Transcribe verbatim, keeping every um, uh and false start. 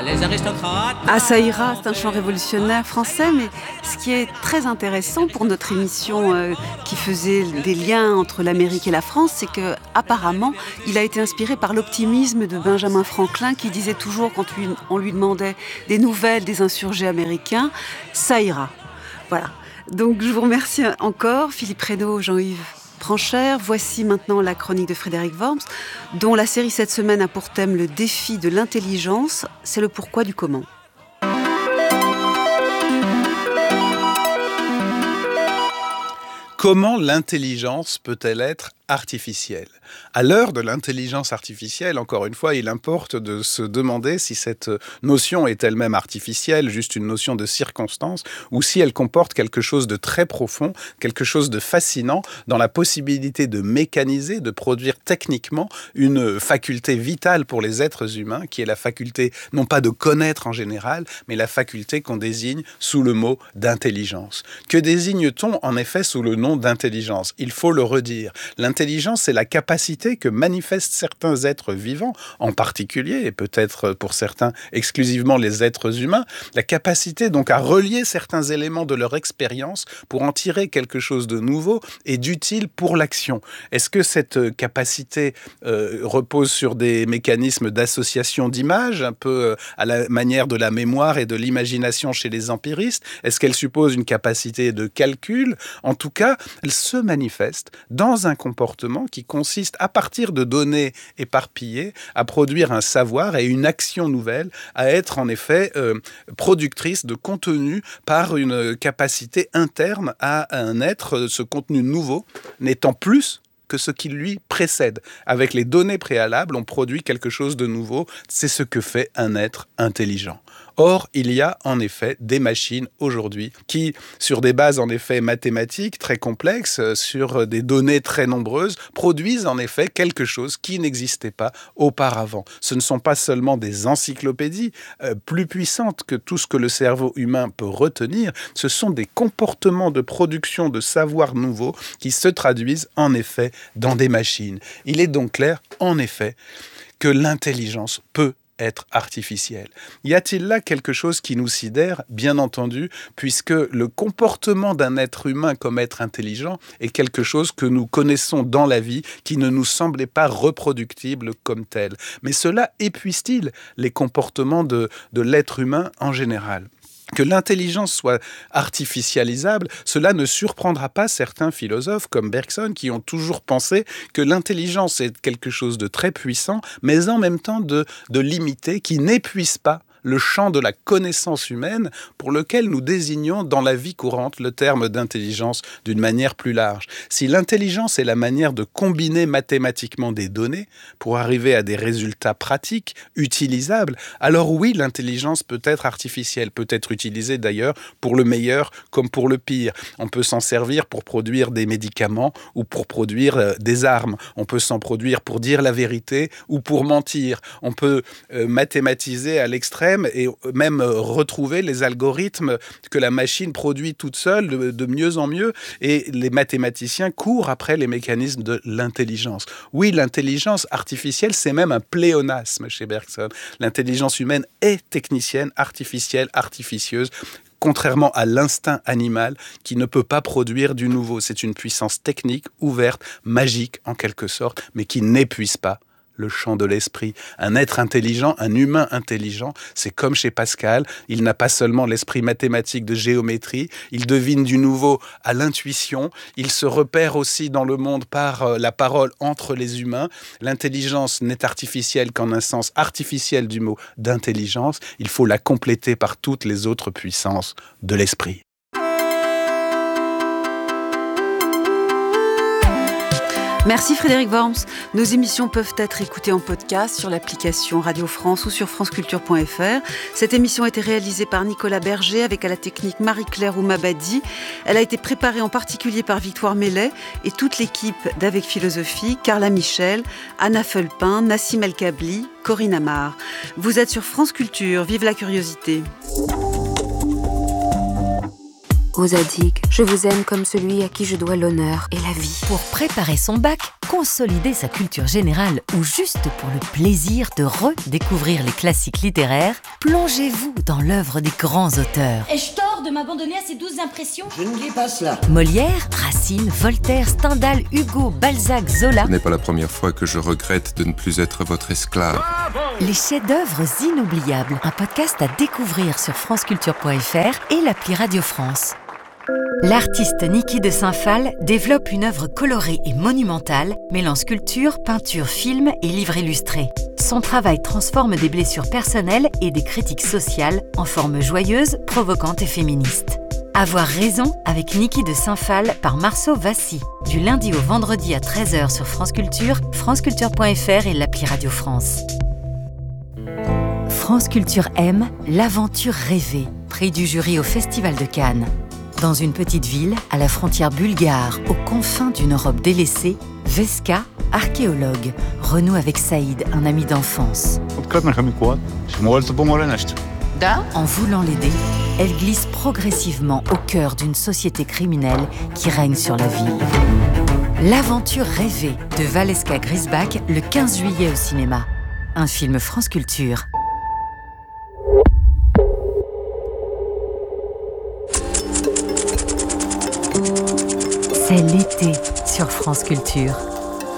les aristocrates. Ah, ça ira, c'est un chant révolutionnaire français, mais ce qui est très intéressant pour notre émission euh, qui faisait des liens entre l'Amérique et la France, c'est que apparemment, il a été inspiré par l'optimisme de Benjamin Franklin qui disait toujours quand lui, on lui demandait des nouvelles des insurgés américains, ça ira. Voilà. Donc je vous remercie encore, Philippe Reynaud, Jean-Yves Pranchère. Voici maintenant la chronique de Frédéric Worms, dont la série cette semaine a pour thème le défi de l'intelligence. C'est le pourquoi du comment. Comment l'intelligence peut-elle être artificielle ? À l'heure de l'intelligence artificielle, encore une fois, il importe de se demander si cette notion est elle-même artificielle, juste une notion de circonstance, ou si elle comporte quelque chose de très profond, quelque chose de fascinant dans la possibilité de mécaniser, de produire techniquement une faculté vitale pour les êtres humains, qui est la faculté non pas de connaître en général, mais la faculté qu'on désigne sous le mot d'intelligence. Que désigne-t-on en effet sous le nom d'intelligence ? Il faut le redire. L'intelligence, c'est la capacité que manifestent certains êtres vivants, en particulier, et peut-être pour certains exclusivement les êtres humains, la capacité donc à relier certains éléments de leur expérience pour en tirer quelque chose de nouveau et d'utile pour l'action. Est-ce que cette capacité euh, repose sur des mécanismes d'association d'images, un peu à la manière de la mémoire et de l'imagination chez les empiristes ? Est-ce qu'elle suppose une capacité de calcul ? En tout cas, elle se manifeste dans un comportement qui consiste, à partir de données éparpillées, à produire un savoir et une action nouvelle, à être en effet euh, productrice de contenu par une capacité interne à un être, ce contenu nouveau n'étant plus que ce qui lui précède. Avec les données préalables, on produit quelque chose de nouveau. C'est ce que fait un être intelligent. Or, il y a en effet des machines aujourd'hui qui, sur des bases en effet mathématiques très complexes, sur des données très nombreuses, produisent en effet quelque chose qui n'existait pas auparavant. Ce ne sont pas seulement des encyclopédies euh, plus puissantes que tout ce que le cerveau humain peut retenir, ce sont des comportements de production de savoir nouveau qui se traduisent en effet dans des machines. Il est donc clair, en effet, que l'intelligence peut être artificielle. Y a-t-il là quelque chose qui nous sidère ? Bien entendu, puisque le comportement d'un être humain comme être intelligent est quelque chose que nous connaissons dans la vie, qui ne nous semblait pas reproductible comme tel. Mais cela épuise-t-il les comportements de, de l'être humain en général ? Que l'intelligence soit artificialisable, cela ne surprendra pas certains philosophes comme Bergson qui ont toujours pensé que l'intelligence est quelque chose de très puissant, mais en même temps de, de limité, qui n'épuise pas le champ de la connaissance humaine pour lequel nous désignons dans la vie courante le terme d'intelligence d'une manière plus large. Si l'intelligence est la manière de combiner mathématiquement des données pour arriver à des résultats pratiques, utilisables, alors oui, l'intelligence peut être artificielle, peut être utilisée d'ailleurs pour le meilleur comme pour le pire. On peut s'en servir pour produire des médicaments ou pour produire euh, des armes. On peut s'en produire pour dire la vérité ou pour mentir. On peut euh, mathématiser à l'extrême et même retrouver les algorithmes que la machine produit toute seule de, de mieux en mieux, et les mathématiciens courent après les mécanismes de l'intelligence. Oui, l'intelligence artificielle, c'est même un pléonasme chez Bergson. L'intelligence humaine est technicienne, artificielle, artificieuse, contrairement à l'instinct animal qui ne peut pas produire du nouveau. C'est une puissance technique, ouverte, magique en quelque sorte, mais qui n'épuise pas le champ de l'esprit. Un être intelligent, un humain intelligent, c'est comme chez Pascal, il n'a pas seulement l'esprit mathématique de géométrie, il devine du nouveau à l'intuition, il se repère aussi dans le monde par la parole entre les humains. L'intelligence n'est artificielle qu'en un sens artificiel du mot d'intelligence, il faut la compléter par toutes les autres puissances de l'esprit. Merci Frédéric Worms. Nos émissions peuvent être écoutées en podcast sur l'application Radio France ou sur franceculture point f r. Cette émission a été réalisée par Nicolas Berger avec à la technique Marie-Claire Oumabadi. Elle a été préparée en particulier par Victoire Mellet et toute l'équipe d'Avec Philosophie, Carla Michel, Anna Felpin, Nassim El Kabli, Corinne Amar. Vous êtes sur France Culture, vive la curiosité. Aux Zadig, je vous aime comme celui à qui je dois l'honneur et la vie. Pour préparer son bac, consolider sa culture générale ou juste pour le plaisir de redécouvrir les classiques littéraires, plongez-vous dans l'œuvre des grands auteurs. Ai-je tort de m'abandonner à ces douces impressions ? Je ne dis pas cela. Molière, Racine, Voltaire, Stendhal, Hugo, Balzac, Zola. Ce n'est pas la première fois que je regrette de ne plus être votre esclave. Les chefs-d'œuvre inoubliables. Un podcast à découvrir sur franceculture point f r et l'appli Radio France. L'artiste Niki de Saint-Phal développe une œuvre colorée et monumentale, mêlant sculpture, peinture, film et livre illustré. Son travail transforme des blessures personnelles et des critiques sociales en formes joyeuses, provocantes et féministes. Avoir raison avec Niki de Saint-Phal par Marceau Vassy. Du lundi au vendredi à treize heures sur France Culture, franceculture point f r et l'appli Radio France. France Culture aime l'aventure rêvée, prix du jury au Festival de Cannes. Dans une petite ville, à la frontière bulgare, aux confins d'une Europe délaissée, Veska, archéologue, renoue avec Saïd, un ami d'enfance. En voulant l'aider, elle glisse progressivement au cœur d'une société criminelle qui règne sur la ville. L'aventure rêvée de Valeska Grisbach le quinze juillet au cinéma. Un film France Culture. C'est l'été sur France Culture.